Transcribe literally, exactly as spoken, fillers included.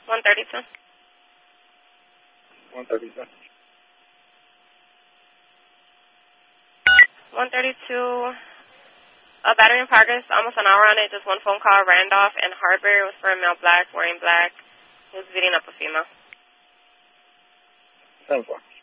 one thirty-two. one thirty-two. one thirty-two. A battery in progress, almost an hour on it, just one phone call, Randolph and Harbor. It was for a male black, wearing black. He was beating up a female. ten four.